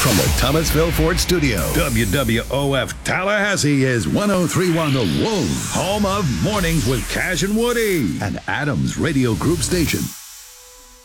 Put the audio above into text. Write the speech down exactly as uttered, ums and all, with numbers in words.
From the Thomasville Ford Studio, W W O F Tallahassee is one oh three point one The Wolf, home of Mornings with Cash and Woody, an Adams Radio Group station.